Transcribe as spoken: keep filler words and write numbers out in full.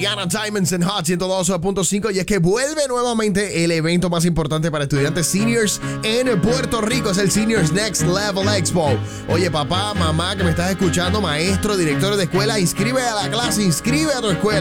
Rihanna Diamonds and Hot ciento dos punto cinco. Y es que vuelve nuevamente el evento más importante para estudiantes seniors en Puerto Rico. Es el Seniors Next Level Expo. Oye, papá, mamá, que me estás escuchando, maestro, director de escuela, inscribe a la clase, inscribe a tu escuela